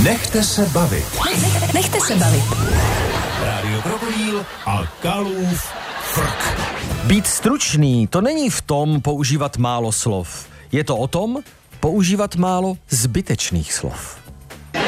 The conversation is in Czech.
Nechte se bavit. Nechte se bavit. Rádio Krokodýl a Kalův frk. Být stručný, to není v tom používat málo slov. Je to o tom používat málo zbytečných slov.